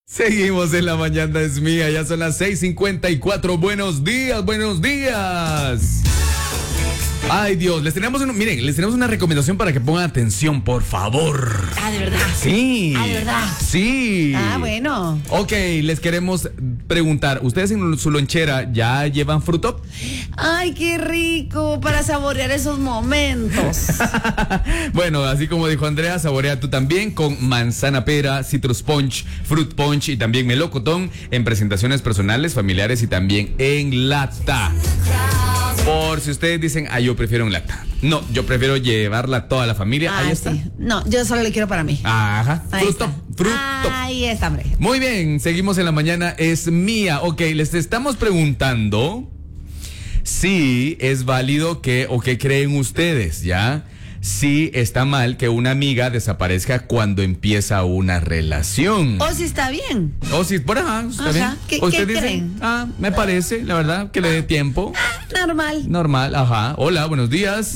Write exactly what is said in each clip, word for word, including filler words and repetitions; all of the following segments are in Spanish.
Seguimos en La Mañana Es Mía, ya son las seis cincuenta y cuatro. Buenos días, buenos días. Ay, Dios, les tenemos un, miren, les tenemos una recomendación para que pongan atención, por favor. Ah, ¿de verdad? Sí. Ah, ¿de verdad? Sí. Ah, bueno. Ok, les queremos preguntar, ¿ustedes en su lonchera ya llevan Fruto? Ay, qué rico para saborear esos momentos. Bueno, así como dijo Andrea, saborea tú también con manzana pera, citrus punch, fruit punch y también melocotón en presentaciones personales, familiares y también en lata. Por si ustedes dicen, ah, yo prefiero en lata. No, yo prefiero llevarla a toda la familia. Ah, ahí está. Sí. No, yo solo le quiero para mí. Ajá. Ahí Fruto, está. fruto. Ahí está, hombre. Muy bien, seguimos en La Mañana Es Mía. Ok, les estamos preguntando si es válido que, o qué creen ustedes, ¿ya? Si está mal que una amiga desaparezca cuando empieza una relación. O si está bien. O si, por ajá, está Ajá. bien. ¿Qué- ¿Ustedes qué dicen? creen? Ah, me parece, la verdad, que le dé tiempo. Normal. Normal, ajá. Hola, buenos días.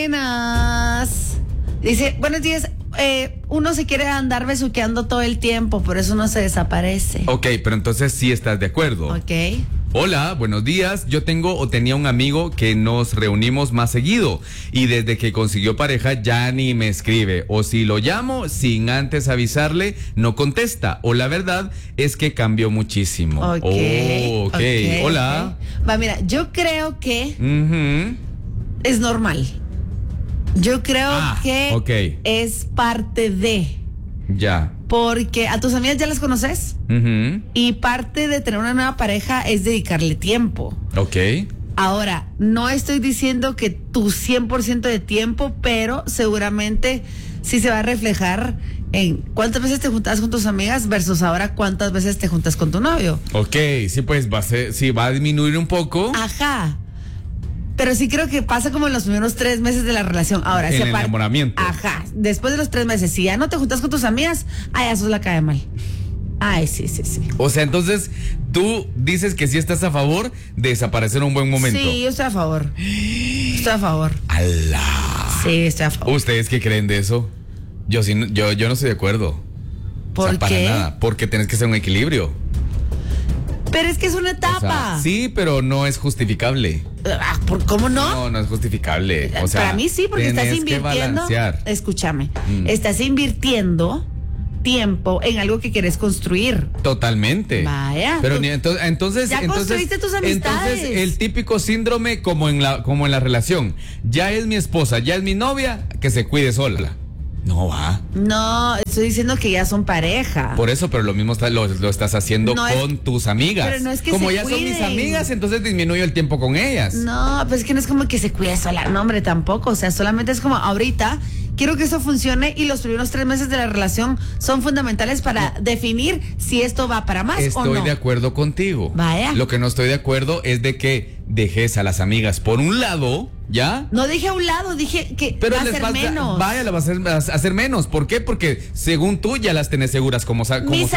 Buenas. Dice, buenos días. Eh, uno se quiere andar besuqueando todo el tiempo, por eso uno se desaparece. Ok, pero entonces sí estás de acuerdo. Ok. Hola, buenos días. Yo tengo o tenía un amigo que nos reunimos más seguido y desde que consiguió pareja ya ni me escribe. O si lo llamo sin antes avisarle, no contesta. O la verdad es que cambió muchísimo. Ok. Oh, ok. okay, Hola. ok. Va, mira, yo creo que Ujú. es normal. Yo creo Ah, que ok. es parte de. Ya. Porque a tus amigas ya las conoces Ujú. y parte de tener una nueva pareja es dedicarle tiempo. Ok. Ahora, no estoy diciendo que tu cien por ciento de tiempo, pero seguramente sí se va a reflejar en cuántas veces te juntas con tus amigas versus ahora cuántas veces te juntas con tu novio. Ok, sí, pues va a ser, sí, va a disminuir un poco. Ajá. Pero sí creo que pasa como en los primeros tres meses de la relación. Ahora, En si el aparte- enamoramiento. Ajá. Después de los tres meses, si ya no te juntas con tus amigas, ay, eso la cae mal. Ay, sí, sí, sí. O sea, entonces tú dices que sí estás a favor de desaparecer un buen momento. Sí, yo estoy a favor. Estoy a favor. ¡Alá! Sí, estoy a favor. ¿Ustedes qué creen de eso? Yo sí, no- yo, yo no estoy de acuerdo. ¿Por O sea, qué? Para nada. Porque tienes que ser un equilibrio. Pero es que es una O sea, etapa. sí, pero no es justificable. Ah, ¿por cómo no? No, no es justificable. O sea, Para mí sí, porque estás tienes que invirtiendo. balancear. Escúchame, Mm. estás invirtiendo tiempo en algo que quieres construir. Totalmente. Vaya, Pero tú- ni, ento- entonces, Ya entonces, construiste tus amistades. entonces el típico síndrome como en la, como en la relación. Ya es mi esposa, ya es mi novia, que se cuide sola. No va. No, estoy diciendo que ya son pareja. Por eso, pero lo mismo está- lo, lo estás haciendo No es- con tus amigas. pero no es que como se ya son mis cuiden. amigas, entonces disminuyo el tiempo con ellas. No, pues es que no es como que se cuide sola, no, hombre, tampoco. O sea, solamente es como ahorita quiero que eso funcione y los primeros tres meses de la relación son fundamentales para definir si esto va para más Estoy o no. de acuerdo contigo. Vaya. Lo que no estoy de acuerdo es de que dejes a las amigas por un lado, ¿ya? No dije a un lado, dije que Pero va a les ser vas a- menos. Vaya, la vas a hacer, vas a hacer menos. ¿Por qué? Porque según tú ya las tenés seguras como, sa- como Mis